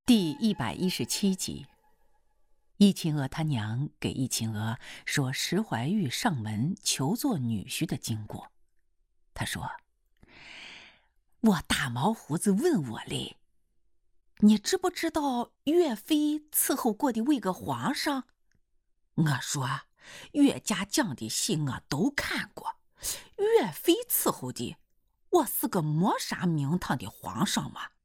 第117集，怡亲娥她娘给怡亲娥说石怀玉上门求做女婿的经过。她说：“我大毛胡子问我嘞，你知不知道岳飞伺候过的位个皇上？我说岳家将的戏我都看过，岳飞伺候的，我是个没啥名堂的皇上嘛。